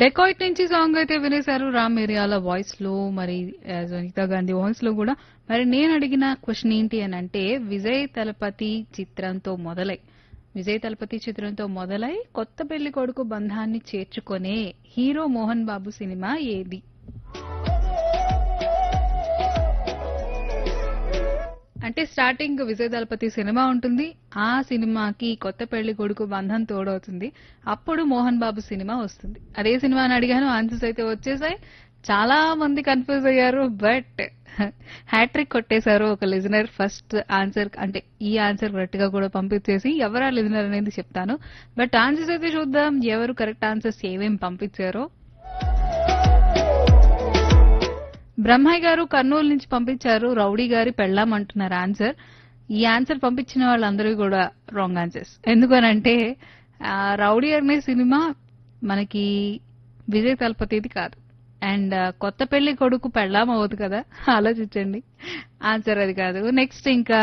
Dacoit నుంచి song అయితే వినేశారు రామ్ మిరియాల వాయిస్ లో, మరి సునీతా గాంధీ వాయిస్ లో కూడా. మరి నేను అడిగిన క్వశ్చన్ ఏంటి అని అంటే, విజయ్ తలపతి చిత్రంతో మొదలై కొత్త పెళ్లి కొడుకు బంధాన్ని చేర్చుకొనే హీరో మోహన్ బాబు సినిమా ఏది? అంటే స్టార్టింగ్ విజయ్ దళపతి సినిమా ఉంటుంది, ఆ సినిమాకి కొత్త పెళ్లి కొడుకు బంధం తోడవుతుంది, అప్పుడు మోహన్ బాబు సినిమా వస్తుంది. అదే సినిమా అని అడిగాను, ఆన్సర్స్ అయితే వచ్చేసాయి. చాలా మంది కన్ఫ్యూజ్ అయ్యారు, బట్ హ్యాట్రిక్ కొట్టేశారు ఒక లిజనర్. ఫస్ట్ ఆన్సర్ అంటే ఈ ఆన్సర్ కరెక్ట్ గా కూడా పంపించేసి, ఎవరా లిజనర్ అనేది చెప్తాను. బట్ ఆన్సర్స్ అయితే చూద్దాం, ఎవరు కరెక్ట్ ఆన్సర్స్ ఏమేమి పంపించారో. బ్రహ్మయ్య గారు కర్నూలు నుంచి పంపించారు, రౌడీ గారి పెళ్ళాం అంటున్నారు ఆన్సర్. ఈ ఆన్సర్ పంపించిన వాళ్ళందరూ కూడా రాంగ్ ఆన్సర్స్. ఎందుకనంటే రౌడీ అనే సినిమా మనకి విజయ్ తలపతిది కాదు, అండ్ కొత్త పెళ్లి కొడుకు పెళ్ళాం అవ్వదు కదా, ఆలోచించండి. ఆన్సర్ అది కాదు. నెక్స్ట్ ఇంకా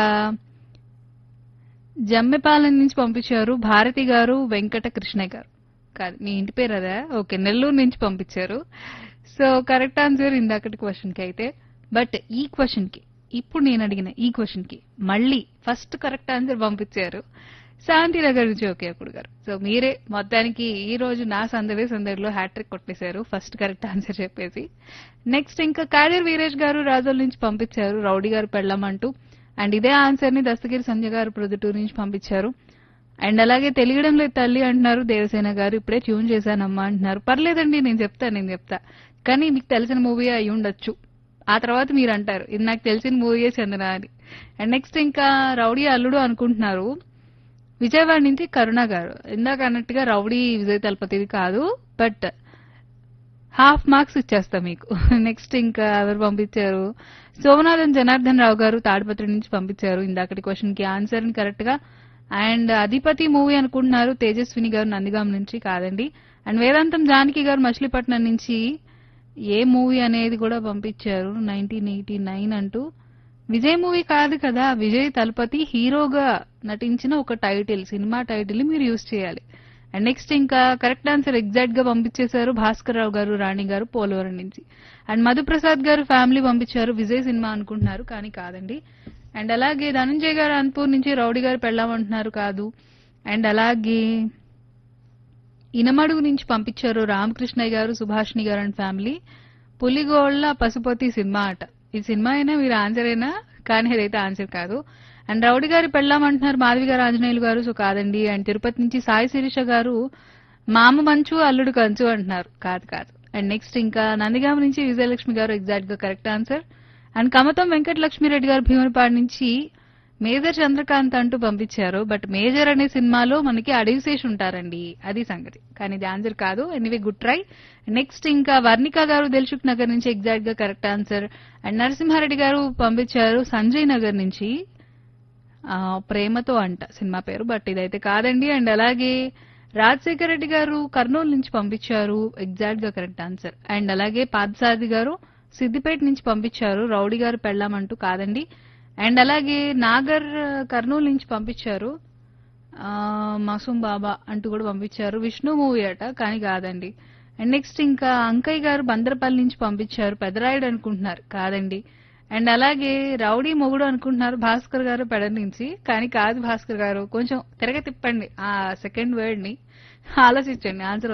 జమ్మెపాలెం నుంచి పంపించారు భారతి గారు వెంకట కృష్ణయ్య గారు. కాదు, మీ ఇంటి పేరు అదా? ఓకే, నెల్లూరు నుంచి పంపించారు. సో కరెక్ట్ ఆన్సర్ ఇందాకటి క్వశ్చన్ కి అయితే. బట్ ఈ క్వశ్చన్ కి, ఇప్పుడు నేను అడిగిన ఈ క్వశ్చన్ కి మళ్ళీ ఫస్ట్ కరెక్ట్ ఆన్సర్ పంపించారు శాంతినగర్ నుంచి ఒకే అప్పుడు గారు. సో మీరే మొత్తానికి ఈ రోజు నా సందడిలో హ్యాట్రిక్ కొట్టేశారు, ఫస్ట్ కరెక్ట్ ఆన్సర్ చెప్పేసి. నెక్స్ట్ ఇంకా కాదర్ వీరేష్ గారు రాజోల్ నుంచి పంపించారు రౌడీ గారు పెళ్ళమంటూ, అండ్ ఇదే ఆన్సర్ ని దస్తగిరి సంజయ్ గారు ప్రొద్దుటూరు నుంచి పంపించారు. అండ్ అలాగే తెలియడం లేదు తల్లి అంటున్నారు దేవసేన గారు, ఇప్పుడే ట్యూన్ చేశానమ్మా అంటున్నారు. పర్లేదండి, నేను చెప్తా, కానీ మీకు తెలిసిన మూవీ అయి ఉండొచ్చు, ఆ తర్వాత మీరు అంటారు ఇది నాకు తెలిసిన మూవీయే చందన అని. అండ్ నెక్స్ట్ ఇంకా రౌడీ అల్లుడు అనుకుంటున్నారు విజయవాడ నుంచి కరుణ గారు. ఇందాక అన్నట్టుగా రౌడీ విజయ్ తలపతిది కాదు, బట్ హాఫ్ మార్క్స్ ఇచ్చేస్తా మీకు. నెక్స్ట్ ఇంకా ఎవరు పంపించారు, సోమనాథన్ జనార్దన్ రావు గారు తాడిపత్రి నుంచి పంపించారు ఇందాకటి క్వశ్చన్ కి ఆన్సర్ ని కరెక్ట్ గా. అండ్ అధిపతి మూవీ అనుకుంటున్నారు తేజస్విని గారు నందిగాం నుంచి, కాదండి. అండ్ వేదాంతం జానకి గారు మచిలీపట్నం నుంచి ఏ మూవీ అనేది కూడా పంపించారు 1989 అంటూ. విజయ్ మూవీ కాదు కదా, విజయ్ తలపతి హీరోగా నటించిన ఒక టైటిల్, సినిమా టైటిల్ మీరు యూజ్ చేయాలి. అండ్ నెక్స్ట్ ఇంకా కరెక్ట్ ఆన్సర్ ఎగ్జాక్ట్ గా పంపించేశారు భాస్కర్ రావు గారు రాణి గారు పోలవరం నుంచి. అండ్ మధుప్రసాద్ గారు ఫ్యామిలీ పంపించారు విజయ్ సినిమా అనుకుంటున్నారు, కానీ కాదండి. అండ్ అలాగే ధనంజయ్ గారు అన్పూర్ నుంచి రౌడీ గారు పెళ్ళామంటున్నారు, కాదు. అండ్ అలాగే ఇనమడుగు నుంచి పంపించారు రామకృష్ణయ్య గారు సుభాష్ని గారు అండ్ ఫ్యామిలీ, పులిగోళ్ల పశుపతి సినిమా అట. ఈ సినిమా అయినా మీరు ఆన్సర్ అయినా, కానీ అదైతే ఆన్సర్ కాదు. అండ్ రౌడీ గారి పెళ్ళామంటున్నారు మాధవి గారు ఆంజనేయులు గారు, సో కాదండి. అండ్ తిరుపతి నుంచి సాయి శిరీష గారు మామ మంచు అల్లుడు కంచు అంటున్నారు, కాదు. అండ్ నెక్స్ట్ ఇంకా నందిగామ నుంచి విజయలక్ష్మి గారు ఎగ్జాక్ట్ గా correct answer. And Kamatham Venkatalakshmi Reddy గారు భీమునిపాడు నుంచి మేజర్ చంద్రకాంత్ అంటూ పంపించారు, బట్ మేజర్ అనే సినిమాలో మనకి అడవిశేష్ ఉంటారండి, అది సంగతి, కానీ ఇది ఆన్సర్ కాదు. Anyway good try. నెక్స్ట్ ఇంకా వర్ణిక గారు దిల్సుఖ్ నగర్ నుంచి ఎగ్జాక్ట్ గా కరెక్ట్ ఆన్సర్. అండ్ నరసింహారెడ్డి గారు పంపించారు సంజయ్ నగర్ నుంచి ప్రేమతో అంట సినిమా పేరు, బట్ ఇదైతే కాదండి. అండ్ అలాగే రాజశేఖర రెడ్డి గారు కర్నూలు నుంచి పంపించారు ఎగ్జాక్ట్ గా కరెక్ట్ ఆన్సర్. అండ్ అలాగే పాదసారథి గారు సిద్దిపేట నుంచి పంపించారు రౌడీ గారు పెళ్ళామంటూ, కాదండి. అండ్ అలాగే నాగర్ కర్నూలు నుంచి పంపించారు మాసూం బాబా అంటూ కూడా పంపించారు విష్ణు మూవీ అట, కానీ కాదండి. అండ్ నెక్స్ట్ ఇంకా అంకయ్య గారు బందరపల్లి నుంచి పంపించారు పెదరాయుడు అనుకుంటున్నారు, కాదండి. అండ్ అలాగే రౌడీ మొగుడు అనుకుంటున్నారు భాస్కర్ గారు పెడ నుంచి, కానీ కాదు భాస్కర్ గారు, కొంచెం తిరగ తిప్పండి ఆ సెకండ్ వర్డ్ ని, ఆలోచించండి ఆన్సర్